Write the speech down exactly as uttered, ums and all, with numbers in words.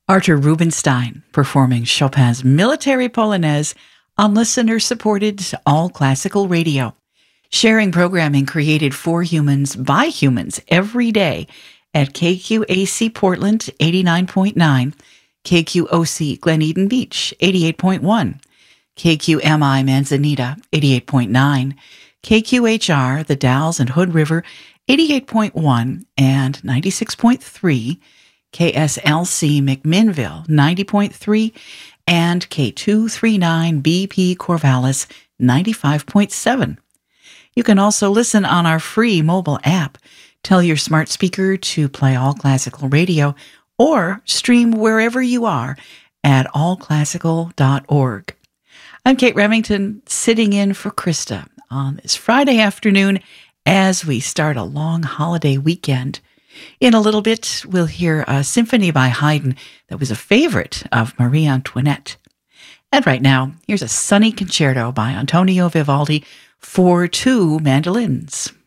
Artur Rubinstein performing Chopin's Military Polonaise on listener-supported All Classical Radio, sharing programming created for humans by humans every day at K Q A C Portland eighty-nine point nine, K Q O C Glen Eden Beach eighty-eight point one, K Q M I Manzanita eighty-eight point nine, K Q H R The Dalles and Hood River eighty-eight point one and ninety-six point three, K S L C McMinnville ninety point three, and K two thirty-nine B P Corvallis ninety-five point seven. You can also listen on our free mobile app. Tell your smart speaker to play All Classical Radio or stream wherever you are at all classical dot org. I'm Kate Remington, sitting in for Krista on this Friday afternoon as we start a long holiday weekend. In a little bit, we'll hear a symphony by Haydn that was a favorite of Marie Antoinette. And right now, here's a sunny concerto by Antonio Vivaldi for two mandolins.